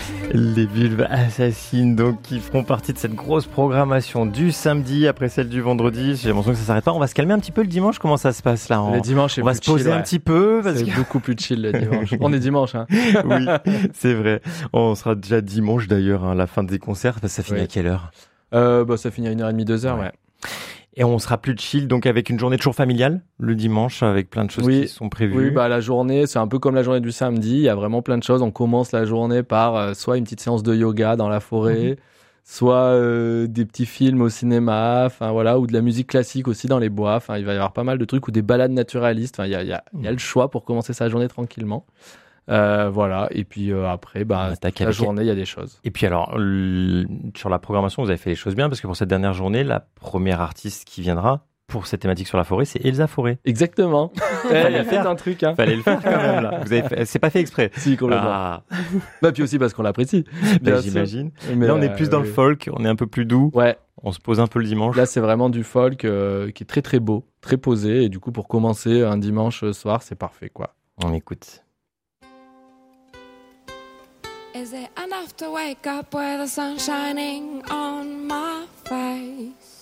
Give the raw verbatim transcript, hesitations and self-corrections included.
Les Vulves Assassines, donc, qui feront partie de cette grosse programmation du samedi après celle du vendredi. J'ai l'impression que ça s'arrête pas. On va se calmer un petit peu le dimanche. Comment ça se passe là? On, Le dimanche, on va se poser chill, un ouais. petit peu. Parce c'est que... beaucoup plus chill le dimanche. On est dimanche, hein. Oui, c'est vrai. On sera déjà dimanche d'ailleurs, hein, à la fin des concerts. Ça finit Oui. à quelle heure? Euh, bah, ça finit à une heure trente, deux heures, ouais. ouais. Et on sera plus chill, donc avec une journée toujours familiale le dimanche, avec plein de choses Oui. qui sont prévues. Oui, bah la journée, c'est un peu comme la journée du samedi. Il y a vraiment plein de choses. On commence la journée par euh, soit une petite séance de yoga dans la forêt, mmh. soit euh, des petits films au cinéma, enfin voilà, ou de la musique classique aussi dans les bois. Enfin, il va y avoir pas mal de trucs ou des balades naturalistes. Enfin, il y a, il y a, il y a le choix pour commencer sa journée tranquillement. Euh, voilà, et puis euh, après, bah, la journée, il y a des choses. Et puis alors, le... sur la programmation, vous avez fait les choses bien, parce que pour cette dernière journée, la première artiste qui viendra pour cette thématique sur la forêt, c'est Elsa Forêt. Exactement. Fallait le faire un truc, hein. Fallait le faire quand même là. Vous avez fait... C'est pas fait exprès. Si, complètement. Ah. Bah puis aussi parce qu'on l'apprécie. Bah, j'imagine. Mais là, on est plus euh, dans oui. le folk, on est un peu plus doux. Ouais. On se pose un peu le dimanche. Là, c'est vraiment du folk euh, qui est très très beau, très posé, et du coup, pour commencer un dimanche soir, c'est parfait, quoi. On écoute. Is it enough to wake up with the sun shining on my face?